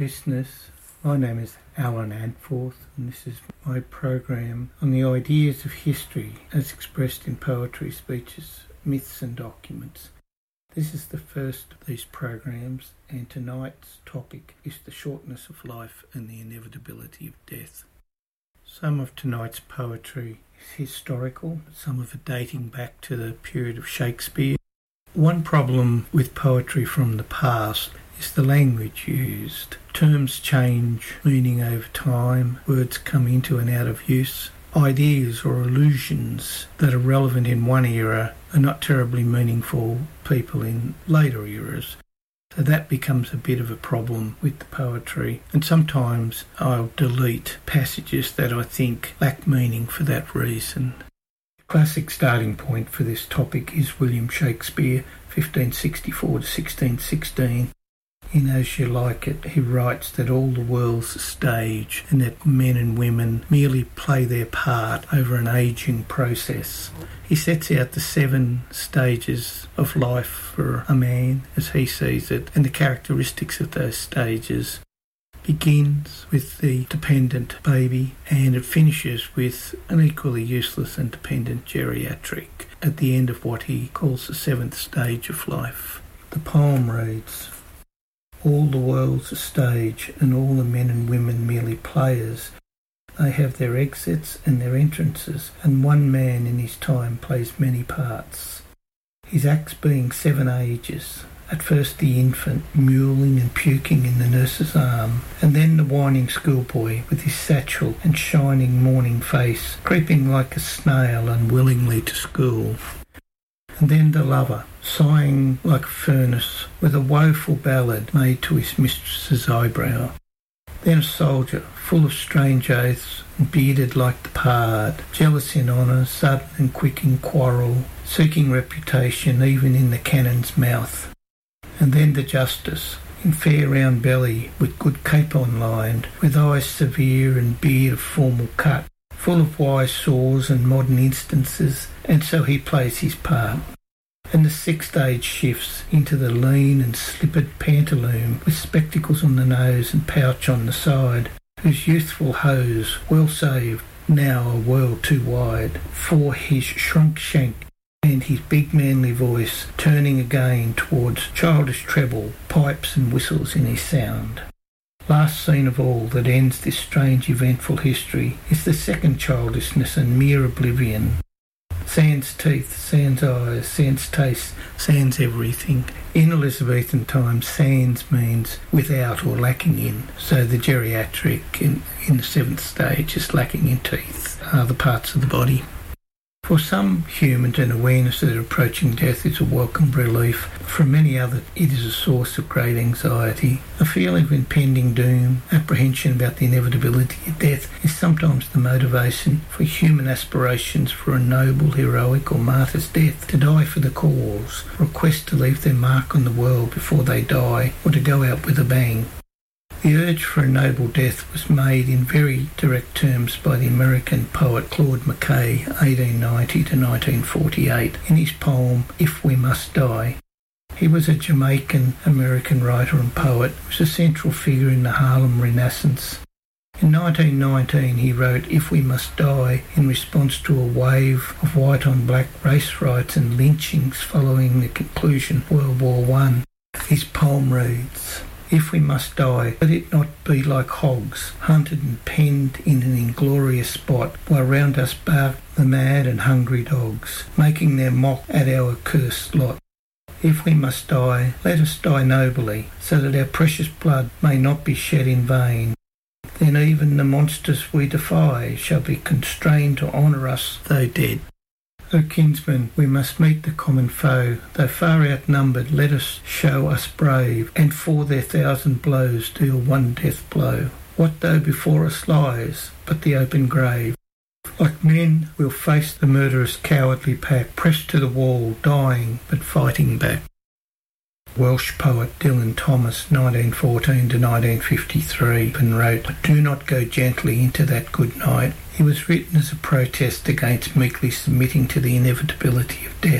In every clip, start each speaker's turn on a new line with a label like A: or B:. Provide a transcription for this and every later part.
A: listeners, my name is Alan Antforth and this is my program on the ideas of history as expressed in poetry, speeches, myths and documents. This is the first of these programs and tonight's topic is the shortness of life and the inevitability of death. Some of tonight's poetry is historical, some of it dating back to the period of Shakespeare. One problem with poetry from the past is the language used. Terms change meaning over time, words come into and out of use. Ideas or illusions that are relevant in one era are not terribly meaningful for people in later eras. So that becomes a bit of a problem with the poetry. And sometimes I'll delete passages that I think lack meaning for that reason. The classic starting point for this topic is William Shakespeare, 1564 to 1616. In As You Like It, he writes that all the world's a stage and that men and women merely play their part over an ageing process. He sets out the 7 stages of life for a man as he sees it, and the characteristics of those stages. Begins with the dependent baby and it finishes with an equally useless and dependent geriatric at the end of what he calls the 7th stage of life. The poem reads, "All the world's a stage, and all the men and women merely players. They have their exits and their entrances, and one man in his time plays many parts. His acts being 7 ages, at first the infant, mewling and puking in the nurse's arm, and then the whining schoolboy with his satchel and shining morning face, creeping like a snail unwillingly to school. And then the lover, sighing like a furnace, with a woeful ballad made to his mistress's eyebrow. Then a soldier, full of strange oaths, and bearded like the pard, jealous in honour, sudden and quick in quarrel, seeking reputation even in the cannon's mouth. And then the justice, in fair round belly, with good capon lined, with eyes severe and beard of formal cut, full of wise saws and modern instances, and so he plays his part. And the 6th stage shifts into the lean and slippered pantaloon with spectacles on the nose and pouch on the side, whose youthful hose, well saved, now a world too wide, for his shrunk shank and his big manly voice turning again towards childish treble, pipes and whistles in his sound. Last scene of all that ends this strange eventful history is the 2nd childishness and mere oblivion. Sans teeth, sans eyes, sans taste, sans everything. In Elizabethan times, sans means without or lacking in. So the geriatric in the 7th stage is lacking in teeth, other parts of the body. For some humans, an awareness that approaching death is a welcome relief. For many others, it is a source of great anxiety. A feeling of impending doom, apprehension about the inevitability of death is sometimes the motivation for human aspirations for a noble, heroic or martyr's death, to die for the cause, or a quest to leave their mark on the world before they die, or to go out with a bang. The urge for a noble death was made in very direct terms by the American poet Claude McKay, 1890 to 1948, in his poem If We Must Die. He was a Jamaican-American writer and poet who was a central figure in the Harlem Renaissance. In 1919 he wrote If We Must Die in response to a wave of white-on-black race riots and lynchings following the conclusion of World War I. His poem reads, "If we must die, let it not be like hogs, hunted and penned in an inglorious spot, while round us bark the mad and hungry dogs, making their mock at our accursed lot. If we must die, let us die nobly, so that our precious blood may not be shed in vain. Then even the monsters we defy shall be constrained to honour us, though dead. O kinsmen, we must meet the common foe. Though far outnumbered, let us show us brave, and for their 1,000 blows deal one death blow. What though before us lies but the open grave? Like men, we'll face the murderous cowardly pack, pressed to the wall, dying but fighting back." Welsh poet Dylan Thomas, 1914 to 1953, and wrote, "Do not go gently into that good night." It was written as a protest against meekly submitting to the inevitability of death.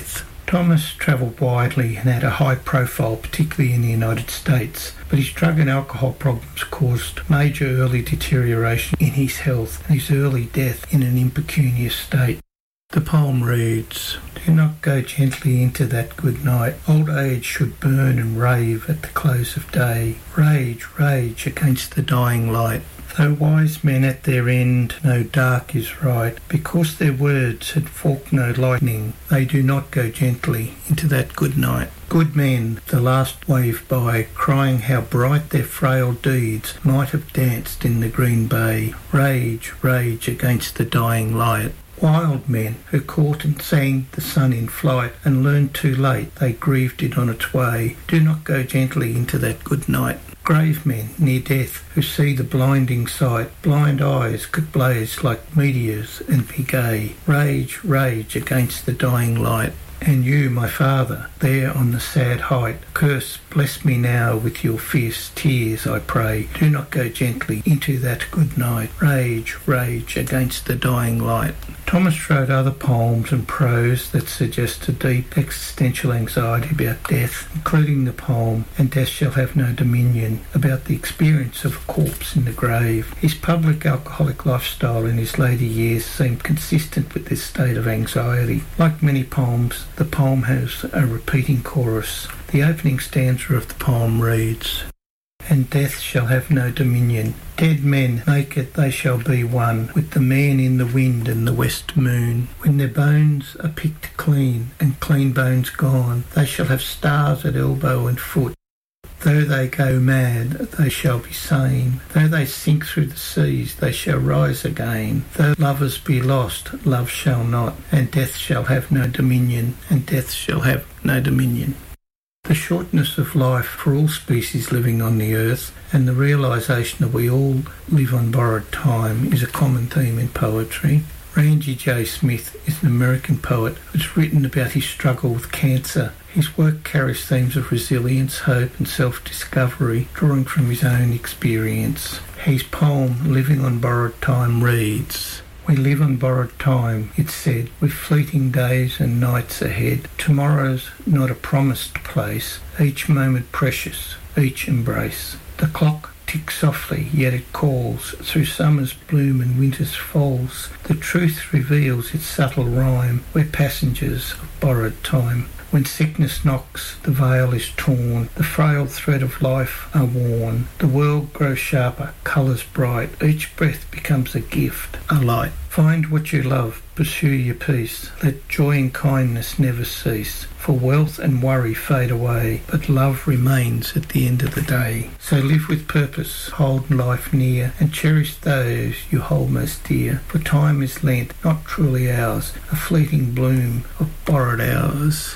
A: Thomas travelled widely and had a high profile, particularly in the United States, but his drug and alcohol problems caused major early deterioration in his health and his early death in an impecunious state. The poem reads, "Do not go gently into that good night. Old age should burn and rave at the close of day. Rage, rage against the dying light. Though wise men at their end know dark is right, because their words had forked no lightning, they do not go gently into that good night. Good men, the last wave by, crying how bright their frail deeds might have danced in the green bay. Rage, rage against the dying light. Wild men who caught and sang the sun in flight and learned too late they grieved it on its way. Do not go gently into that good night. Grave men near death who see the blinding sight. Blind eyes could blaze like meteors and be gay. Rage, rage against the dying light. And you, my father, there on the sad height, curse, bless me now with your fierce tears, I pray. Do not go gently into that good night. Rage, rage against the dying light." Thomas wrote other poems and prose that suggest a deep existential anxiety about death, including the poem "And Death Shall Have No Dominion," about the experience of a corpse in the grave. His public alcoholic lifestyle in his later years seemed consistent with this state of anxiety. Like many poems, the poem has a repeating chorus. The opening stanza of the poem reads, "And death shall have no dominion. Dead men naked they shall be one with the man in the wind and the west moon. When their bones are picked clean and clean bones gone, they shall have stars at elbow and foot. Though they go mad, they shall be sane. Though they sink through the seas, they shall rise again. Though lovers be lost, love shall not, and death shall have no dominion, and death shall have no dominion." The shortness of life for all species living on the earth and the realisation that we all live on borrowed time is a common theme in poetry. Randy J. Smith is an American poet who's written about his struggle with cancer. His work carries themes of resilience, hope and self-discovery, drawing from his own experience. His poem, "Living on Borrowed Time," reads, "We live on borrowed time," it said, "with fleeting days and nights ahead. Tomorrow's not a promised place, each moment precious, each embrace. The clock ticks softly, yet it calls, through summer's bloom and winter's falls. The truth reveals its subtle rhyme, we're passengers of borrowed time. When sickness knocks, the veil is torn, the frail thread of life are worn. The world grows sharper, colours bright, each breath becomes a gift, a light. Find what you love, pursue your peace, let joy and kindness never cease. For wealth and worry fade away, but love remains at the end of the day. So live with purpose, hold life near, and cherish those you hold most dear. For time is lent, not truly ours, a fleeting bloom of borrowed hours."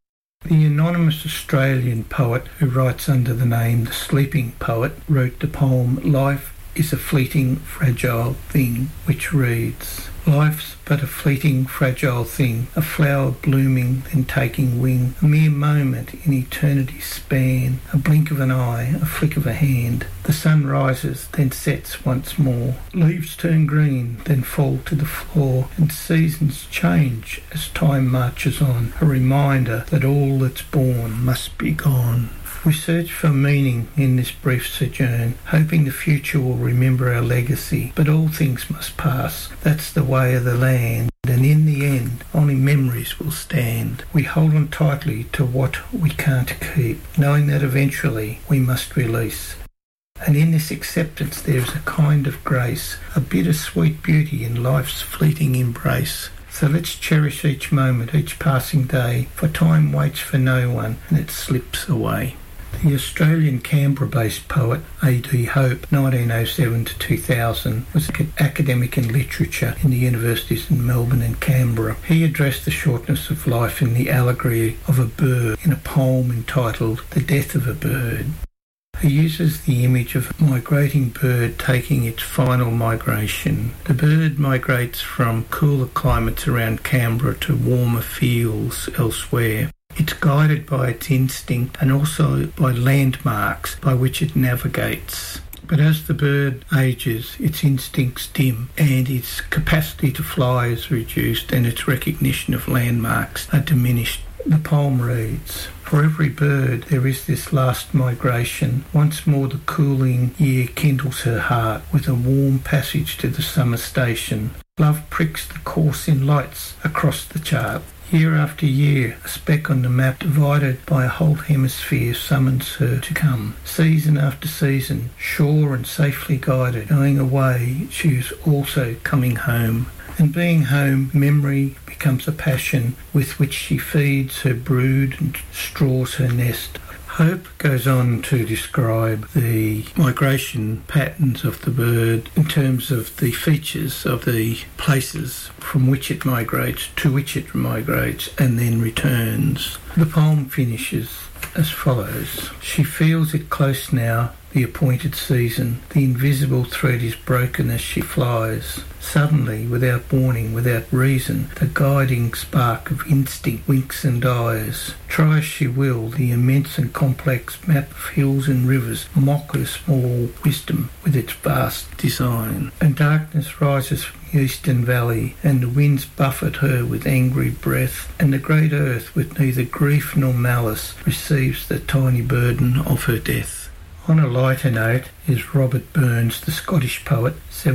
A: The anonymous Australian poet who writes under the name The Sleeping Poet wrote the poem "Life is a Fleeting, Fragile Thing," which reads, "Life's but a fleeting, fragile thing, a flower blooming, then taking wing, a mere moment in eternity's span, a blink of an eye, a flick of a hand. The sun rises, then sets once more. Leaves turn green, then fall to the floor, and seasons change as time marches on, a reminder that all that's born must be gone." We search for meaning in this brief sojourn, hoping the future will remember our legacy. But all things must pass, that's the way of the land, and in the end only memories will stand. We hold on tightly to what we can't keep, knowing that eventually we must release. And in this acceptance there is a kind of grace, a bittersweet beauty in life's fleeting embrace. So let's cherish each moment, each passing day, for time waits for no one and it slips away. The Australian Canberra-based poet A.D. Hope, 1907 to 2000, was an academic in literature in the universities in Melbourne and Canberra. He addressed the shortness of life in the allegory of a bird in a poem entitled "The Death of a Bird." He uses the image of a migrating bird taking its final migration. The bird migrates from cooler climates around Canberra to warmer fields elsewhere. It's guided by its instinct and also by landmarks by which it navigates. But as the bird ages, its instincts dim and its capacity to fly is reduced and its recognition of landmarks are diminished The poem reads, "For every bird there is this last migration. Once more the cooling year kindles her heart with a warm passage to the summer station. Love pricks the course in lights across the chart. Year after year, a speck on the map divided by a whole hemisphere summons her to come. Season after season, sure and safely guided, going away, she is also coming home. And being home, memory becomes a passion with which she feeds her brood and straws her nest." Hope goes on to describe the migration patterns of the bird in terms of the features of the places from which it migrates, to which it migrates, and then returns. The poem finishes as follows. "She feels it close now, the appointed season. The invisible thread is broken as she flies. Suddenly, without warning, without reason, the guiding spark of instinct winks and dies. Try as she will, the immense and complex map of hills and rivers mock her small wisdom with its vast design. And darkness rises from the eastern valley, and the winds buffet her with angry breath, and the great earth, with neither grief nor malice, receives the tiny burden of her death." On a lighter note is Robert Burns, the Scottish poet,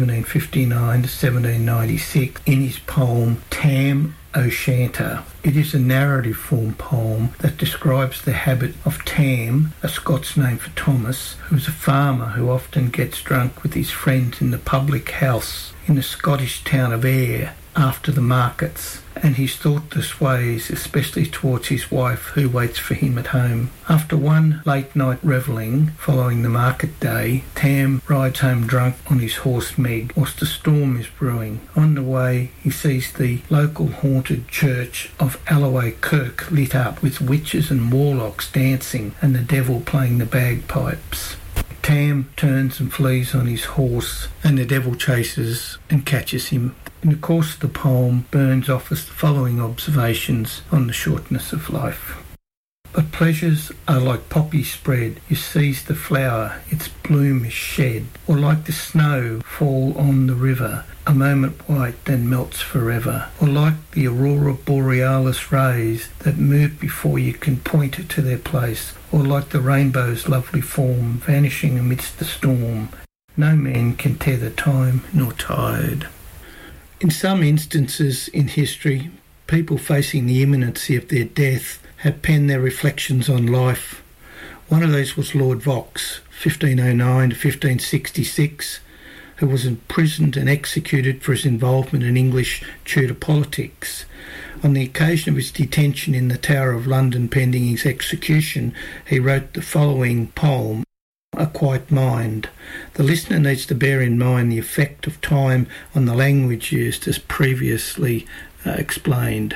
A: 1759 to 1796, in his poem Tam O'Shanter. It is a narrative form poem that describes the habit of Tam, a Scots name for Thomas, who is a farmer who often gets drunk with his friends in the public house in the Scottish town of Ayr after the markets, and his thoughtless ways, especially towards his wife who waits for him at home. After one late night revelling following the market day, Tam rides home drunk on his horse Meg whilst a storm is brewing. On the way he sees the local haunted church of Alloway Kirk lit up with witches and warlocks dancing and the devil playing the bagpipes. Tam turns and flees on his horse, and the devil chases and catches him. In the course of the poem, Burns offers the following observations on the shortness of life. "But pleasures are like poppy spread. You seize the flower, its bloom is shed, or like the snow fall on the river, a moment white then melts forever, or like the aurora borealis rays that move before you can point to their place, or like the rainbow's lovely form vanishing amidst the storm. No man can tether time nor tide." In some instances in history, people facing the imminency of their death have penned their reflections on life. One of these was Lord Vaux, 1509 to 1566, who was imprisoned and executed for his involvement in English Tudor politics. On the occasion of his detention in the Tower of London pending his execution, he wrote the following poem, A Quiet Mind. The listener needs to bear in mind the effect of time on the language used as previously explained.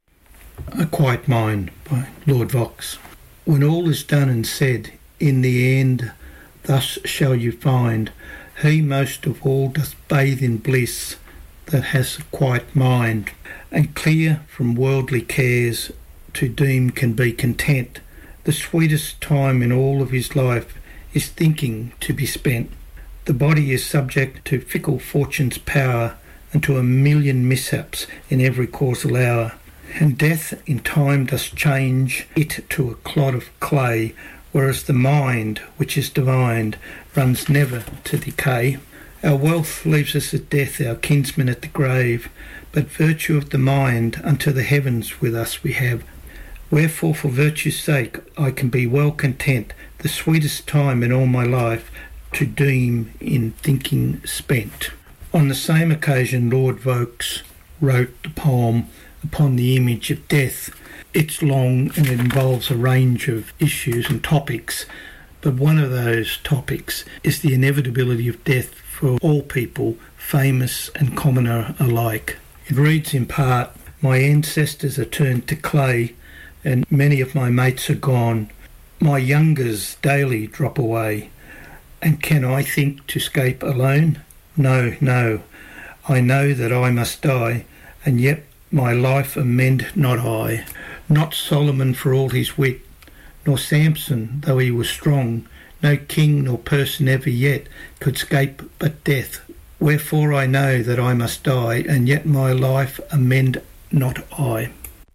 A: A Quiet Mind by Lord Vaux. "When all is done and said, in the end thus shall you find, he most of all doth bathe in bliss that has a quiet mind, and clear from worldly cares to deem can be content. The sweetest time in all of his life is thinking to be spent. The body is subject to fickle fortune's power, and to a million mishaps in every causal hour. And death in time does change it to a clod of clay, whereas the mind, which is divined, runs never to decay. Our wealth leaves us at death, our kinsman at the grave, but virtue of the mind unto the heavens with us we have. Wherefore for virtue's sake I can be well content, the sweetest time in all my life to deem in thinking spent." On the same occasion, Lord Vaux wrote the poem Upon the Image of Death. It's long and it involves a range of issues and topics, but one of those topics is the inevitability of death for all people, famous and commoner alike. It reads in part, "My ancestors are turned to clay, and many of my mates are gone. My youngers daily drop away, and can I think to escape alone? No, no, I know that I must die, and yet my life amend not I. Not Solomon for all his wit, nor Samson, though he was strong, no king nor person ever yet could scape but death. Wherefore I know that I must die, and yet my life amend not I."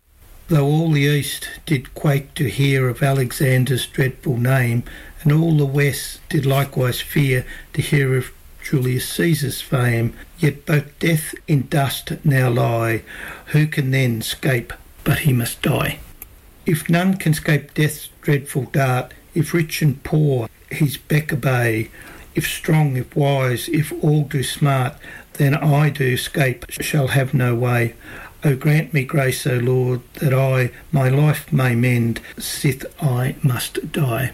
A: Though all the east did quake to hear of Alexander's dreadful name, and all the west did likewise fear to hear of Julius Caesar's fame, yet both death in dust now lie. Who can then 'scape but he must die? If none can 'scape death's dreadful dart, if rich and poor his beck obey, if strong, if wise, if all do smart, then I do 'scape shall have no way. O grant me grace, O Lord, that I my life may mend, sith I must die.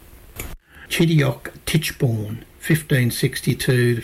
A: Chidiock Tichborne, 1562 to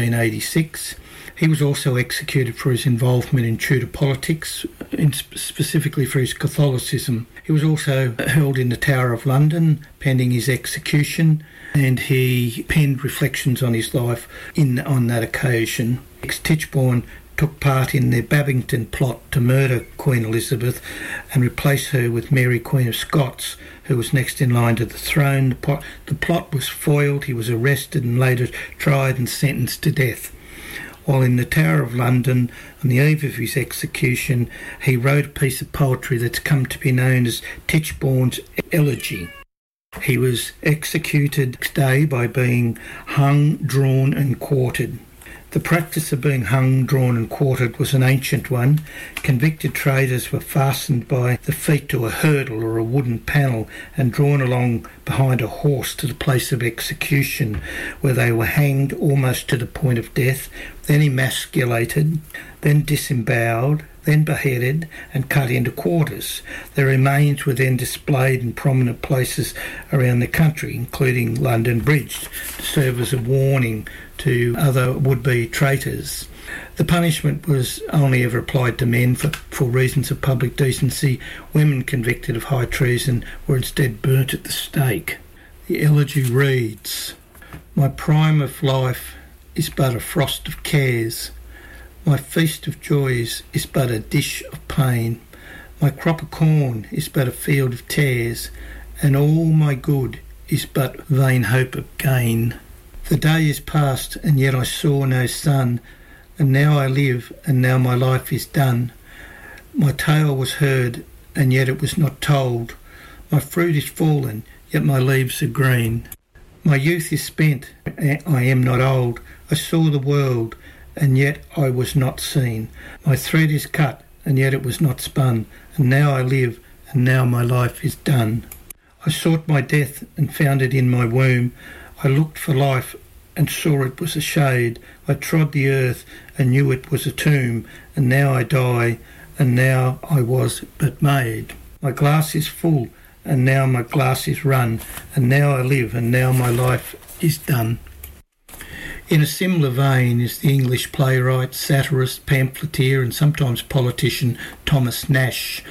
A: 1586. He was also executed for his involvement in Tudor politics, specifically for his Catholicism. He was also held in the Tower of London pending his execution, and he penned reflections on his life on that occasion. Tichborne took part in the Babington plot to murder Queen Elizabeth and replace her with Mary Queen of Scots, who was next in line to the throne. The plot was foiled. He was arrested and later tried and sentenced to death. While in the Tower of London, on the eve of his execution, he wrote a piece of poetry that's come to be known as Tichborne's Elegy. He was executed next day by being hung, drawn and quartered. The practice of being hung, drawn and quartered was an ancient one. Convicted traitors were fastened by the feet to a hurdle or a wooden panel and drawn along behind a horse to the place of execution, where they were hanged almost to the point of death, then emasculated, then disemboweled, then beheaded and cut into quarters. Their remains were then displayed in prominent places around the country, including London Bridge, to serve as a warning to other would-be traitors. The punishment was only ever applied to men for reasons of public decency. Women convicted of high treason were instead burnt at the stake. The elegy reads, "My prime of life is but a frost of cares. My feast of joys is but a dish of pain. My crop of corn is but a field of tares, and all my good is but vain hope of gain. The day is past, and yet I saw no sun, and now I live, and now my life is done. My tale was heard, and yet it was not told. My fruit is fallen, yet my leaves are green. My youth is spent, I am not old. I saw the world, and yet I was not seen. My thread is cut, and yet it was not spun, and now I live, and now my life is done. I sought my death, and found it in my womb. I looked for life, and saw it was a shade. I trod the earth, and knew it was a tomb, and now I die, and now I was but made. My glass is full, and now my glass is run, and now I live, and now my life is done." In a similar vein is the English playwright, satirist, pamphleteer and sometimes politician Thomas Nashe,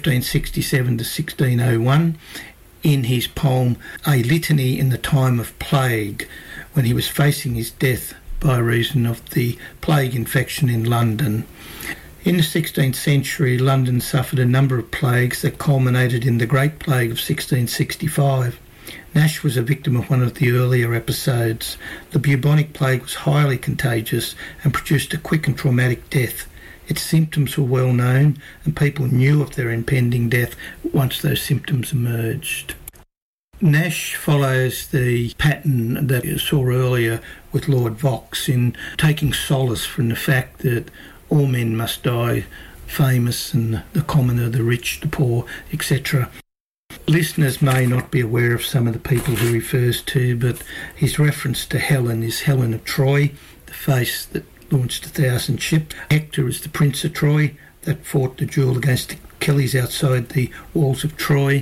A: 1567 to 1601, in his poem A Litany in the Time of Plague, when he was facing his death by reason of the plague infection in London. In the 16th century, London suffered a number of plagues that culminated in the Great Plague of 1665. Nashe was a victim of one of the earlier episodes. The bubonic plague was highly contagious and produced a quick and traumatic death. Its symptoms were well known, and people knew of their impending death once those symptoms emerged. Nashe follows the pattern that you saw earlier with Lord Vaux in taking solace from the fact that all men must die, famous and the commoner, the rich, the poor, etc. Listeners may not be aware of some of the people he refers to, but his reference to Helen is Helen of Troy, the face that launched 1,000 ships. Hector is the Prince of Troy that fought the duel against Achilles outside the walls of Troy.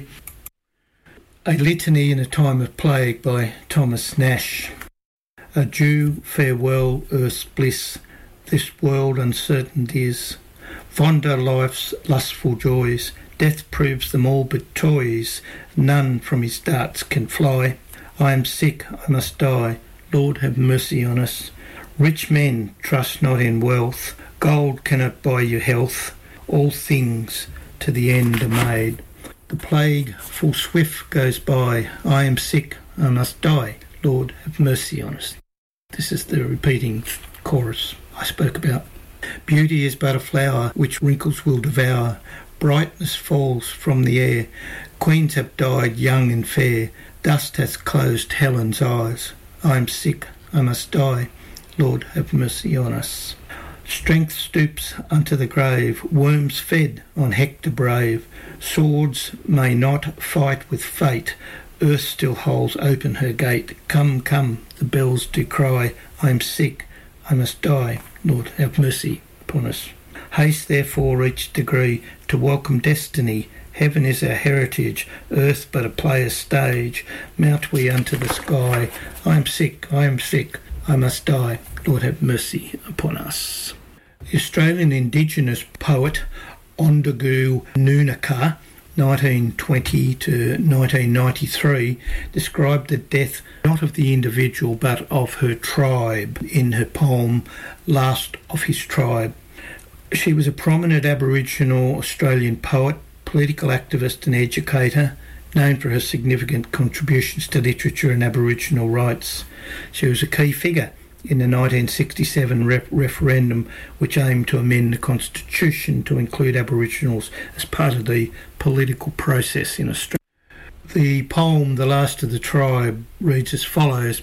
A: A Litany in a Time of Plague by Thomas Nashe. Adieu, farewell, earth's bliss, this world uncertain is. Fond are life's lustful joys, death proves them all but toys, none from his darts can fly. I am sick, I must die, Lord have mercy on us. Rich men trust not in wealth, gold cannot buy you health, all things to the end are made. The plague full swift goes by, I am sick, I must die, Lord have mercy on us. This is the repeating chorus I spoke about. Beauty is but a flower which wrinkles will devour, Brightness falls from the air. Queens have died young and fair. Dust hath closed Helen's eyes. I am sick, I must die. Lord, have mercy on us. Strength stoops unto the grave. Worms fed on Hector brave. Swords may not fight with fate. Earth still holds open her gate. Come, come, the bells do cry. I am sick, I must die. Lord, have mercy upon us. Haste therefore each degree to welcome destiny. Heaven is our heritage, earth but a player's stage. Mount we unto the sky. I am sick, I must die. Lord, have mercy upon us. The Australian Indigenous poet Ondagu Noonaka, 1920 to 1993, described the death not of the individual but of her tribe in her poem Last of His Tribe. She was a prominent Aboriginal Australian poet, political activist and educator, known for her significant contributions to literature and Aboriginal rights. She was a key figure in the 1967 referendum which aimed to amend the Constitution to include Aboriginals as part of the political process in Australia. The poem The Last of the Tribe reads as follows.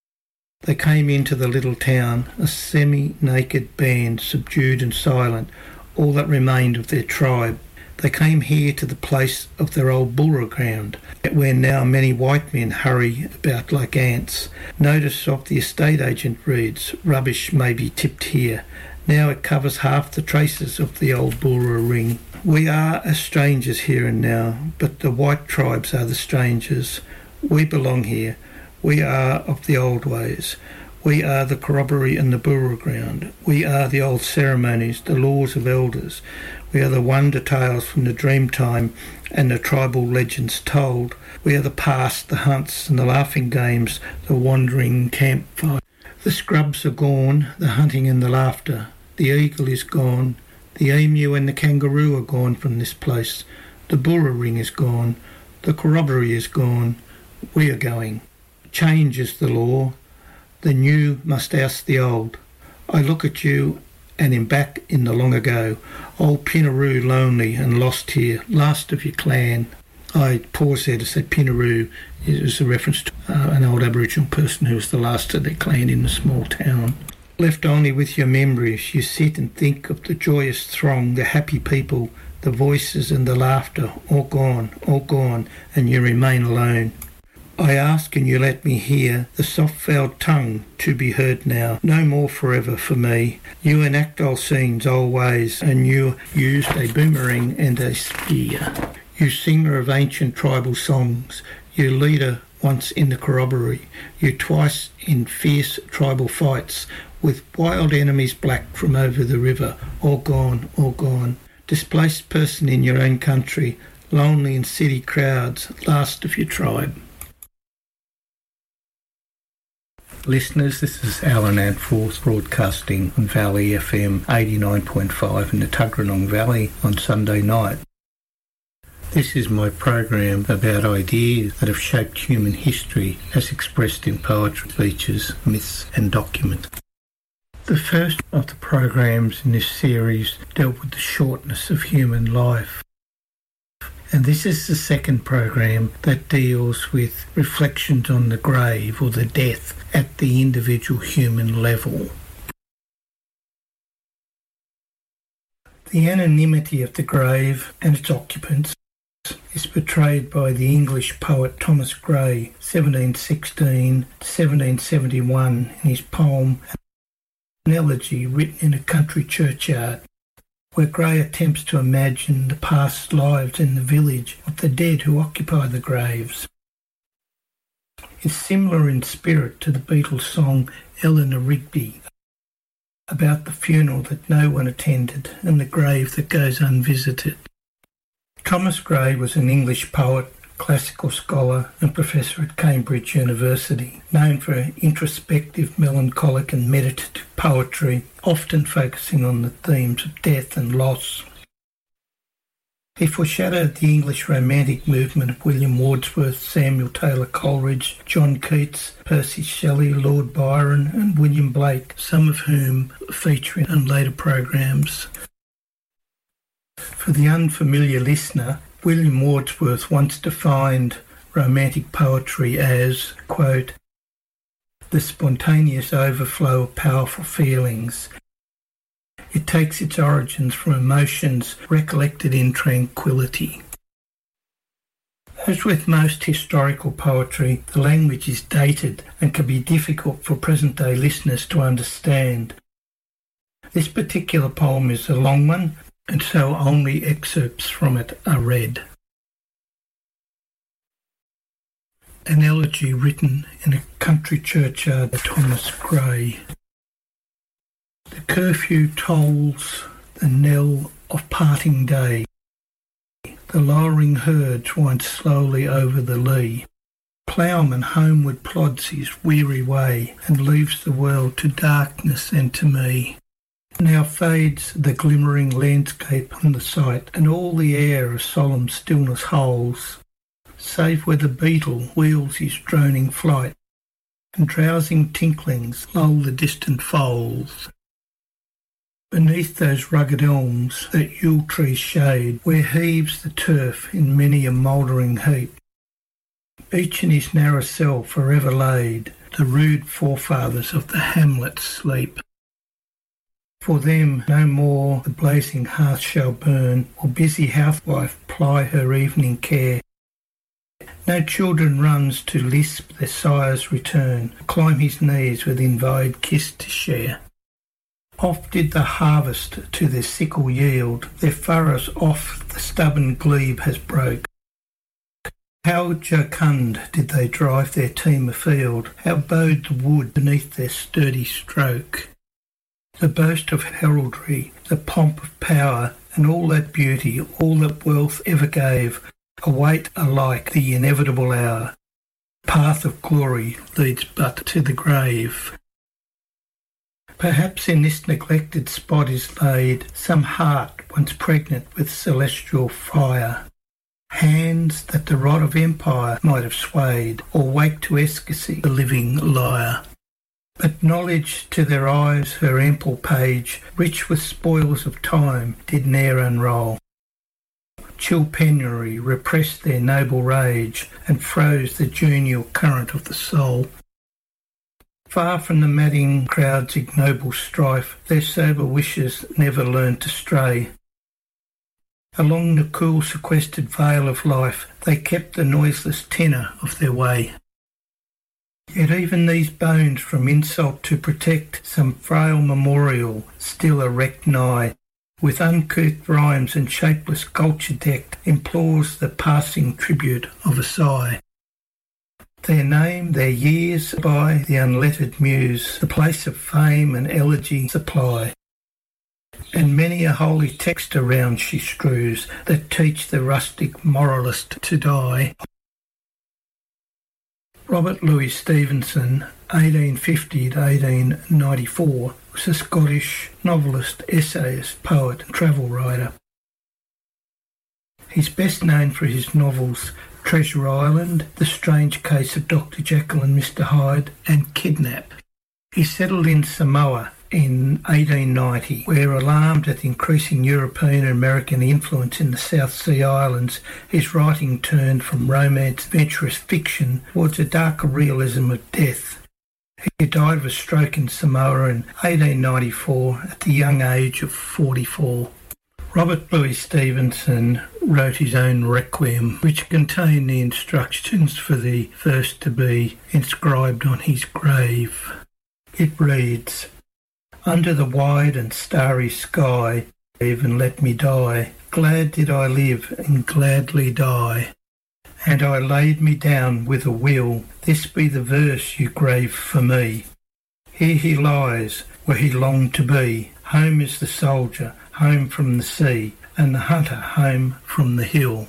A: They came into the little town, a semi-naked band, subdued and silent, all that remained of their tribe. They came here to the place of their old bulla ground, where now many white men hurry about like ants. Notice of the estate agent reads, rubbish may be tipped here. Now it covers half the traces of the old bulla ring. We are as strangers here and now, but the white tribes are the strangers. We belong here. We are of the old ways. We are the corroboree and the bulla ground. We are the old ceremonies, the laws of elders. We are the wonder tales from the dream time and the tribal legends told. We are the past, the hunts and the laughing games, the wandering campfire. The scrubs are gone, the hunting and the laughter. The eagle is gone. The emu and the kangaroo are gone from this place. The bulla ring is gone. The corroboree is gone. We are going. Change is the law. The new must oust the old. I look at you and am back in the long ago. Old Pinaroo lonely and lost here, last of your clan. I pause there to say Pinaroo is a reference to an old Aboriginal person who was the last of their clan in a small town. Left only with your memories, you sit and think of the joyous throng, the happy people, the voices and the laughter, all gone, and you remain alone. I ask and you let me hear the soft fouled tongue to be heard now, no more forever for me. You enact old scenes, old ways, and you used a boomerang and a spear. You singer of ancient tribal songs, you leader once in the corroboree, you twice in fierce tribal fights, with wild enemies black from over the river, all gone. Displaced person in your own country, lonely in city crowds, last of your tribe. Listeners, this is Alan Antforth broadcasting on Valley FM 89.5 in the Tuggeranong Valley on Sunday night. This is my program about ideas that have shaped human history as expressed in poetry, speeches, myths and documents. The first of the programs in this series dealt with the shortness of human life. And this is the second program that deals with reflections on the grave or the death at the individual human level. The anonymity of the grave and its occupants is portrayed by the English poet Thomas Gray, 1716-1771, in his poem An Elegy written in a country churchyard, where Gray attempts to imagine the past lives in the village of the dead who occupy the graves. It's similar in spirit to the Beatles' song Eleanor Rigby, about the funeral that no one attended and the grave that goes unvisited. Thomas Gray was an English poet, classical scholar and professor at Cambridge University, known for introspective, melancholic and meditative poetry, often focusing on the themes of death and loss. He foreshadowed the English Romantic movement of William Wordsworth, Samuel Taylor Coleridge, John Keats, Percy Shelley, Lord Byron and William Blake, some of whom feature in later programs. For the unfamiliar listener, William Wordsworth once defined romantic poetry as, quote, the spontaneous overflow of powerful feelings. It takes its origins from emotions recollected in tranquility. As with most historical poetry, the language is dated and can be difficult for present-day listeners to understand. This particular poem is a long one, and so only excerpts from it are read. An elegy written in a country churchyard by Thomas Gray. The curfew tolls the knell of parting day. The lowering herds wind slowly over the lea. Ploughman homeward plods his weary way and leaves the world to darkness and to me. Now fades the glimmering landscape on the sight, and all the air a solemn stillness holds, save where the beetle wheels his droning flight, and drowsing tinklings lull the distant folds. Beneath those rugged elms that Yule trees shade, where heaves the turf in many a mouldering heap, each in his narrow cell forever laid, the rude forefathers of the hamlet sleep. For them no more the blazing hearth shall burn, or busy housewife ply her evening care. No children runs to lisp their sire's return, climb his knees with invited kiss to share. Oft did the harvest to their sickle yield, their furrows oft the stubborn glebe has broke. How jocund did they drive their team afield, how bowed the wood beneath their sturdy stroke. The boast of heraldry, the pomp of power, and all that beauty, all that wealth ever gave, await alike the inevitable hour. Path of glory leads but to the grave. Perhaps in this neglected spot is laid some heart once pregnant with celestial fire, hands that the rod of empire might have swayed, or wake to ecstasy the living lyre. But knowledge to their eyes her ample page, rich with spoils of time, did ne'er unroll. Chill penury repressed their noble rage, and froze the genial current of the soul. Far from the madding crowd's ignoble strife, their sober wishes never learned to stray. Along the cool sequestered vale of life, they kept the noiseless tenor of their way. Yet even these bones from insult to protect, some frail memorial still erect nigh, with uncouth rhymes and shapeless sculpture decked, implores the passing tribute of a sigh. Their name, their years by the unlettered muse, the place of fame and elegy supply. And many a holy text around she strews, that teach the rustic moralist to die. Robert Louis Stevenson, 1850 to 1894, was a Scottish novelist, essayist, poet and travel writer. He's best known for his novels Treasure Island, The Strange Case of Dr. Jekyll and Mr. Hyde, and Kidnap. He settled in Samoa in 1890, where, alarmed at the increasing European and American influence in the South Sea Islands, his writing turned from romance, adventurous fiction towards a darker realism of death. He died of a stroke in Samoa in 1894 at the young age of 44. Robert Louis Stevenson wrote his own Requiem, which contained the instructions for the verse to be inscribed on his grave. It reads, "Under the wide and starry sky, even let me die. Glad did I live and gladly die. And I laid me down with a will. This be the verse you grave for me. Here he lies, where he longed to be. Home is the soldier, home from the sea, and the hunter home from the hill."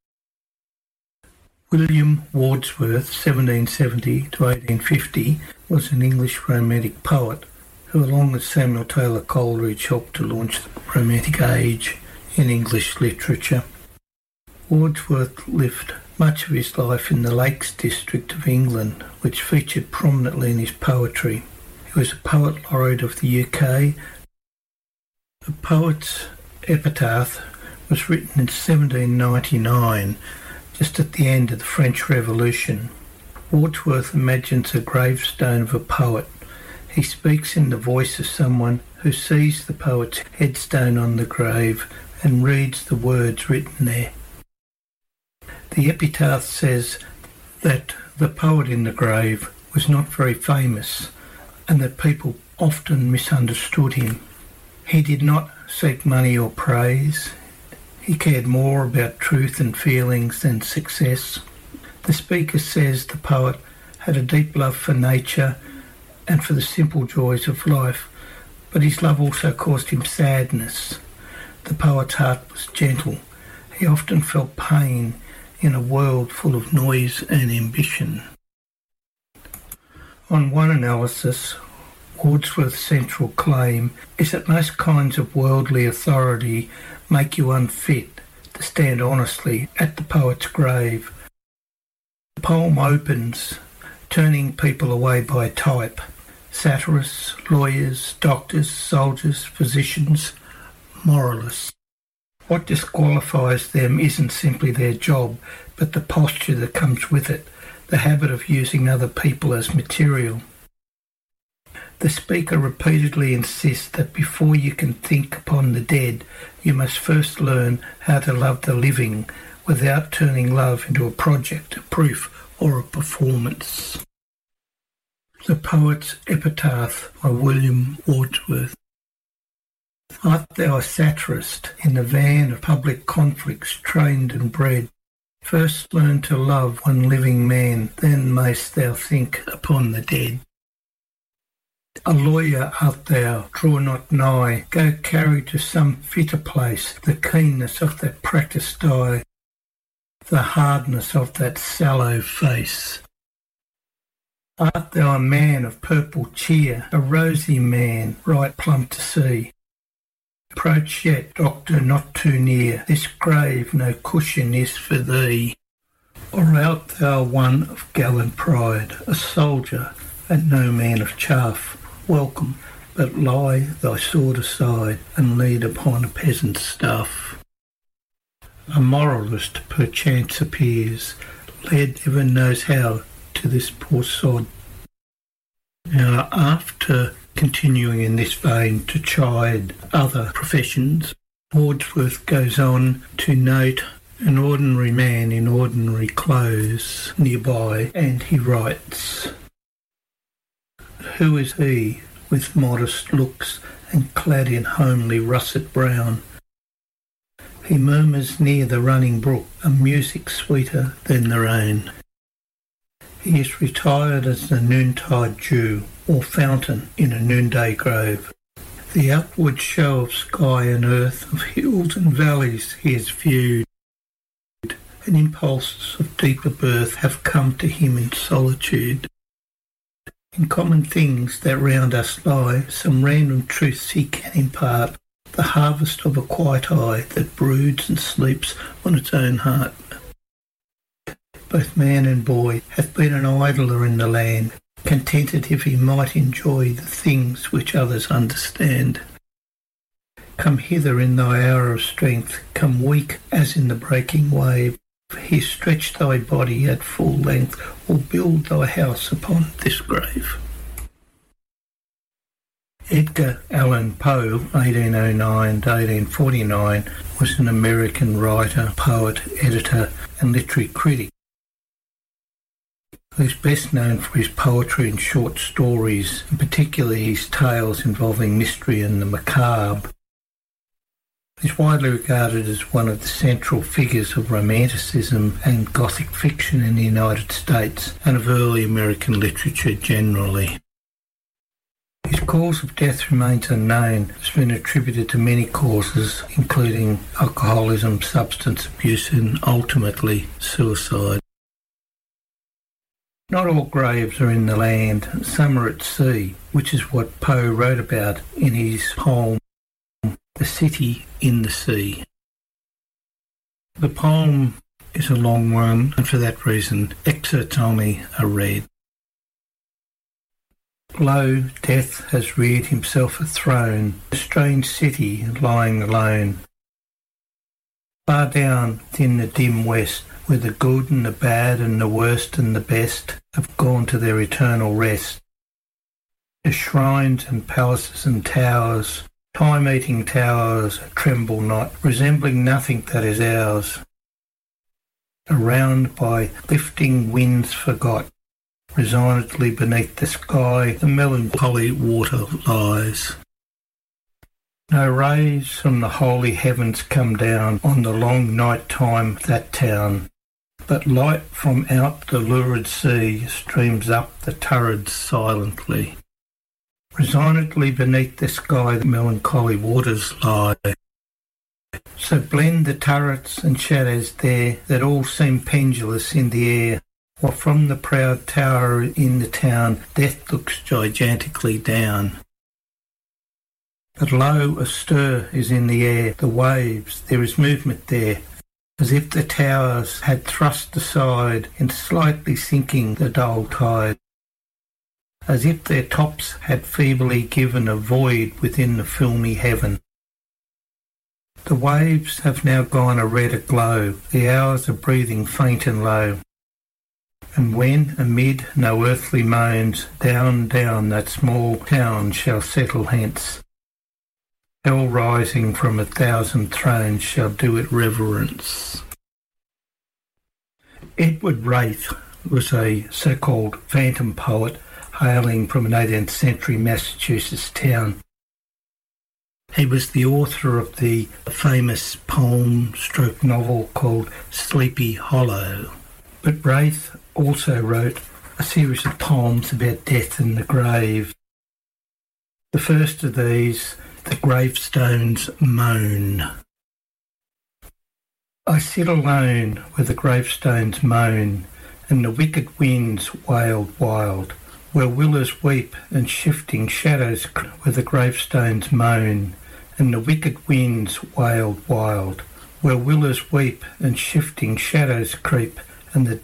A: William Wordsworth, 1770 to 1850, was an English romantic poet who, along with Samuel Taylor Coleridge, helped to launch the Romantic Age in English literature. Wordsworth lived much of his life in the Lakes District of England, which featured prominently in his poetry. He was a poet laureate of the UK. The poet's epitaph was written in 1799, just at the end of the French Revolution. Wordsworth imagines a gravestone of a poet. He speaks in the voice of someone who sees the poet's headstone on the grave and reads the words written there. The epitaph says that the poet in the grave was not very famous and that people often misunderstood him. He did not seek money or praise. He cared more about truth and feelings than success. The speaker says the poet had a deep love for nature and for the simple joys of life, but his love also caused him sadness. The poet's heart was gentle. He often felt pain in a world full of noise and ambition. On one analysis, Wordsworth's central claim is that most kinds of worldly authority make you unfit to stand honestly at the poet's grave. The poem opens, turning people away by type: satirists, lawyers, doctors, soldiers, physicians, moralists. What disqualifies them isn't simply their job, but the posture that comes with it, the habit of using other people as material. The speaker repeatedly insists that before you can think upon the dead, you must first learn how to love the living without turning love into a project, a proof, or a performance. The Poet's Epitaph by William Wordsworth. Art thou a satirist in the van of public conflicts trained and bred? First learn to love one living man, then mayst thou think upon the dead. A lawyer art thou, draw not nigh, go carry to some fitter place the keenness of that practised eye, the hardness of that sallow face. Art thou a man of purple cheer, a rosy man, right plump to see? Approach yet, doctor, not too near, this grave no cushion is for thee. Or art thou one of gallant pride, a soldier, and no man of chaff? Welcome, but lie thy sword aside, and lead upon a peasant's staff. A moralist perchance appears, led heaven knows how to this poor sod. Now, after continuing in this vein to chide other professions, Wordsworth goes on to note an ordinary man in ordinary clothes nearby, and he writes, "Who is he, with modest looks and clad in homely russet brown? He murmurs near the running brook a music sweeter than their own. He is retired as the noontide dew, or fountain in a noonday grove. The outward show of sky and earth, of hills and valleys he has viewed, and impulses of deeper birth have come to him in solitude. In common things that round us lie, some random truths he can impart, the harvest of a quiet eye that broods and sleeps on its own heart. Both man and boy hath been an idler in the land, contented if he might enjoy the things which others understand. Come hither in thy hour of strength, come weak as in the breaking wave. Here stretch thy body at full length, or build thy house upon this grave." Edgar Allan Poe, 1809 to 1849, was an American writer, poet, editor and literary critic. He is best known for his poetry and short stories, and particularly his tales involving mystery and the macabre. He is widely regarded as one of the central figures of Romanticism and Gothic fiction in the United States and of early American literature generally. His cause of death remains unknown. It has been attributed to many causes, including alcoholism, substance abuse and ultimately suicide. Not all graves are in the land, some are at sea, which is what Poe wrote about in his poem The City in the Sea. The poem is a long one, and for that reason excerpts only are read. Lo, death has reared himself a throne, a strange city lying alone. Far down within the dim west, where the good and the bad and the worst and the best have gone to their eternal rest. The shrines and palaces and towers, time-eating towers, tremble not, resembling nothing that is ours. Around by lifting winds forgot, resignedly beneath the sky the melancholy water lies. No rays from the holy heavens come down on the long night time of that town, but light from out the lurid sea streams up the turrets silently. Resignedly beneath the sky the melancholy waters lie. So blend the turrets and shadows there that all seem pendulous in the air, while from the proud tower in the town death looks gigantically down. But lo, a stir is in the air, the waves, there is movement there, as if the towers had thrust aside in slightly sinking the dull tide, as if their tops had feebly given a void within the filmy heaven. The waves have now gone a redder glow, the hours are breathing faint and low, and when, amid no earthly moans, down, down that small town shall settle hence, hell rising from 1,000 thrones shall do it reverence. Edward Wraith was a so-called phantom poet hailing from an 18th century Massachusetts town. He was the author of the famous poem-novel called Sleepy Hollow. But Wraith also wrote a series of poems about death and the grave. The first of these, The Gravestones Moan. I sit alone where the gravestones moan, and the wicked winds wailed wild, where willows weep and shifting shadows where the gravestones moan, and the wicked winds wailed wild, where willows weep and shifting shadows creep, and the